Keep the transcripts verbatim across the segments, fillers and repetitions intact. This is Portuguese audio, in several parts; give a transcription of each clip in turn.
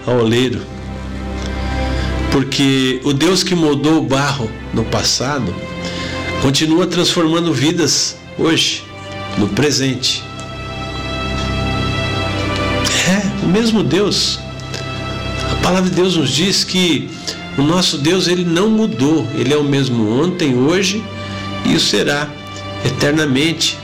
ao oleiro. Porque o Deus que moldou o barro no passado continua transformando vidas hoje, no presente. É, o mesmo Deus. A palavra de Deus nos diz que o nosso Deus, ele não mudou. Ele é o mesmo ontem, hoje e o será eternamente.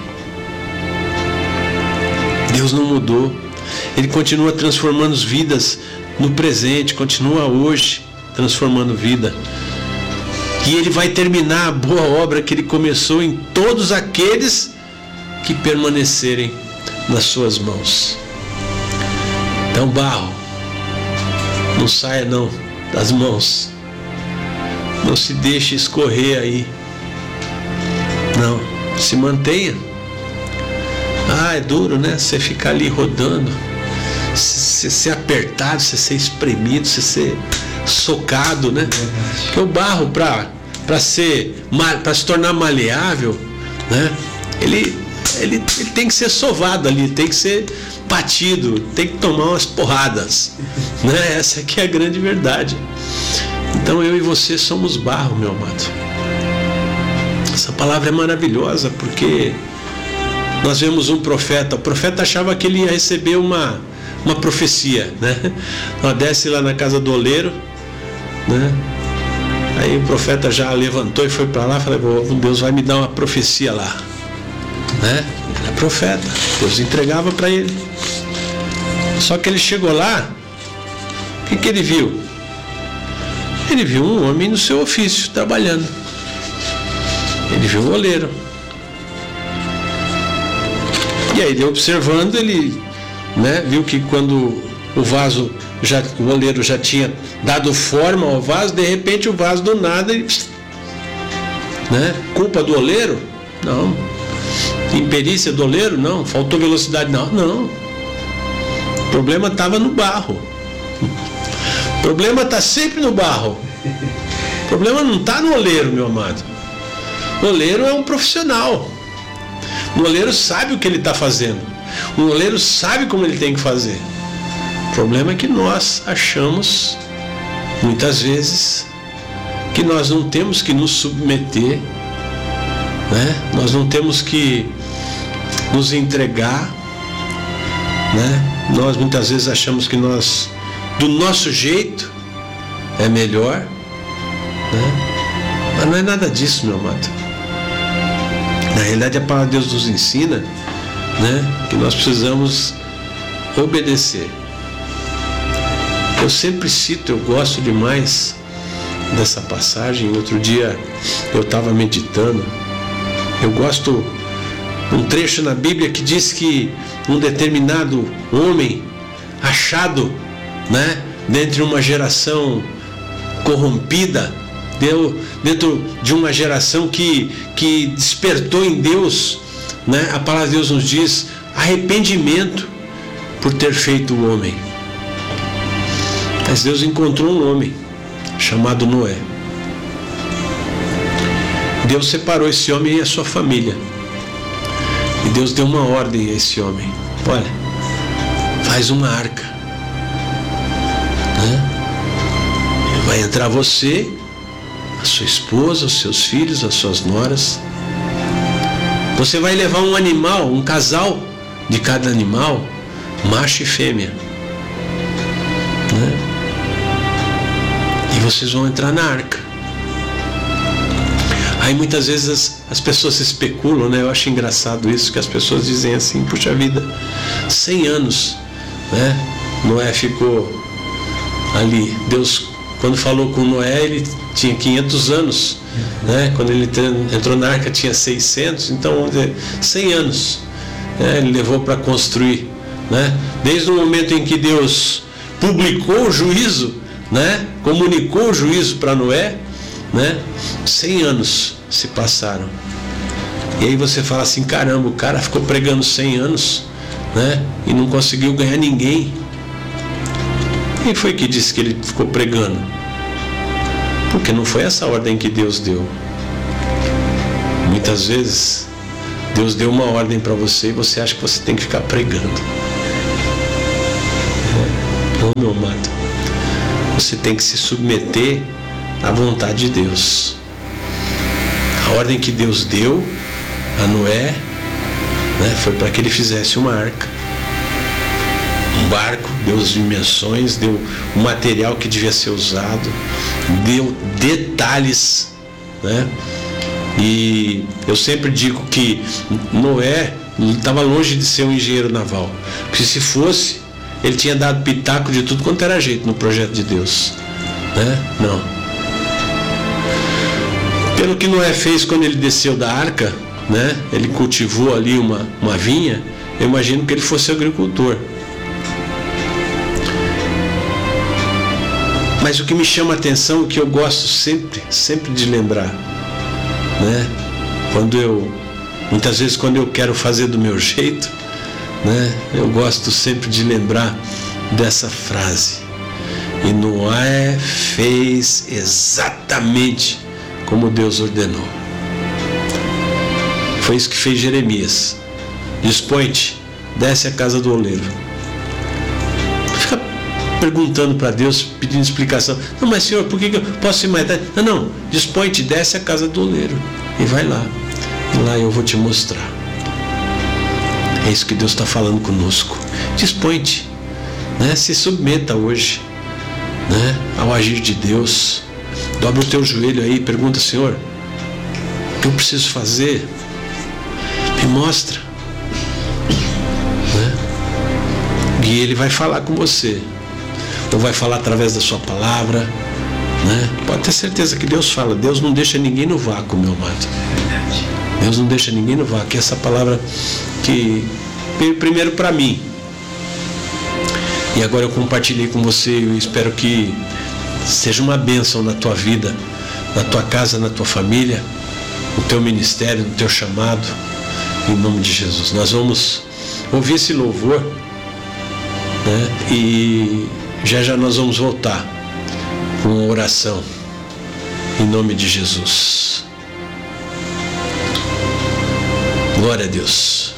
Deus não mudou. Ele continua transformando as vidas no presente, continua hoje transformando vida. E ele vai terminar a boa obra que ele começou em todos aqueles que permanecerem nas suas mãos. Então, barro, não saia não das mãos. Não se deixe escorrer aí. Não, se mantenha. Ah, é duro, né? Você ficar ali rodando, você ser apertado, você ser espremido, você ser socado, né? Porque o barro, para para ser para se tornar maleável, né? Ele, ele ele tem que ser sovado ali, tem que ser batido, tem que tomar umas porradas, né? Essa aqui é a grande verdade. Então eu e você somos barro, meu amado. Essa palavra é maravilhosa porque nós vemos um profeta. O profeta achava que ele ia receber uma uma profecia, né? Ela desce lá na casa do oleiro, né? Aí o profeta já levantou e foi para lá, falou: Deus vai me dar uma profecia lá, né? Ele era profeta, Deus entregava para ele. Só que ele chegou lá, o que que ele viu? Ele viu um homem no seu ofício, trabalhando. Ele viu o oleiro. E aí, ele observando, ele, né, viu que quando o vaso, já, o oleiro já tinha dado forma ao vaso, de repente o vaso do nada, ele, né, culpa do oleiro? Não. Imperícia do oleiro? Não. Faltou velocidade? Não. Não. O problema estava no barro. O problema está sempre no barro. O problema não está no oleiro, meu amado. O oleiro é um profissional. O oleiro sabe o que ele está fazendo. O oleiro sabe como ele tem que fazer. O problema é que nós achamos, muitas vezes, que nós não temos que nos submeter, né? Nós não temos que nos entregar, né? Nós muitas vezes achamos que nós, do nosso jeito, é melhor, né? Mas não é nada disso, meu amado. Na realidade, a palavra de Deus nos ensina, né, que nós precisamos obedecer. Eu sempre cito, eu gosto demais dessa passagem. Outro dia eu estava meditando. Eu gosto de um trecho na Bíblia que diz que um determinado homem achado, né, dentro de uma geração corrompida, deu dentro de uma geração que, que despertou em Deus, né? A palavra de Deus nos diz arrependimento por ter feito o homem. Mas Deus encontrou um homem chamado Noé. Deus separou esse homem e a sua família. E Deus deu uma ordem a esse homem: olha, faz uma arca, né? Vai entrar você, a sua esposa, os seus filhos, as suas noras. Você vai levar um animal, um casal de cada animal, macho e fêmea, né? E vocês vão entrar na arca. Aí muitas vezes as, as pessoas especulam, né? Eu acho engraçado isso, que as pessoas dizem assim: puxa vida, cem anos, né? Noé ficou ali. Deus, quando falou com Noé, ele tinha quinhentos anos, né? Quando ele entrou na arca tinha seiscentos, então vamos dizer, cem anos, né? Ele levou para construir, né? Desde o momento em que Deus publicou o juízo, né? Comunicou o juízo para Noé, né? cem anos se passaram. E aí você fala assim: caramba, o cara ficou pregando cem anos, né? E não conseguiu ganhar ninguém. Quem foi que disse que ele ficou pregando? Porque não foi essa ordem que Deus deu. Muitas vezes Deus deu uma ordem para você e você acha que você tem que ficar pregando. Não, meu amado. Você tem que se submeter à vontade de Deus. A ordem que Deus deu a Noé, né, foi para que ele fizesse uma arca. Um barco, deu as dimensões, deu o material que devia ser usado, deu detalhes, né? E eu sempre digo que Noé estava longe de ser um engenheiro naval, porque se fosse, ele tinha dado pitaco de tudo quanto era jeito no projeto de Deus, né? Não. Pelo que Noé fez quando ele desceu da arca, né? Ele cultivou ali uma, uma vinha. Eu imagino que ele fosse agricultor. Mas o que me chama a atenção, o que eu gosto sempre, sempre de lembrar, né? Quando eu, muitas vezes quando eu quero fazer do meu jeito, né? Eu gosto sempre de lembrar dessa frase. E Noé fez exatamente como Deus ordenou. Foi isso que fez Jeremias. Dispõe-te, desce à casa do oleiro. Fica perguntando para Deus, pedindo explicação. Não, mas Senhor, por que, que eu posso ir mais tarde? Não, não, dispõe-te, desce à casa do oleiro. E vai lá. E lá eu vou te mostrar. É isso que Deus está falando conosco. Dispõe-te, né? Se submeta hoje, né? Ao agir de Deus. Dobra o teu joelho aí e pergunta: Senhor, o que eu preciso fazer? Me mostra, né? E Ele vai falar com você, ou vai falar através da sua palavra, né? Pode ter certeza que Deus fala. Deus não deixa ninguém no vácuo, meu amado. Deus não deixa ninguém no vácuo. Essa palavra que veio primeiro para mim, e agora eu compartilhei com você. Eu espero que seja uma bênção na tua vida, na tua casa, na tua família, no teu ministério, no teu chamado, em nome de Jesus. Nós vamos ouvir esse louvor, né? E já já nós vamos voltar com uma oração, em nome de Jesus. Glória a Deus.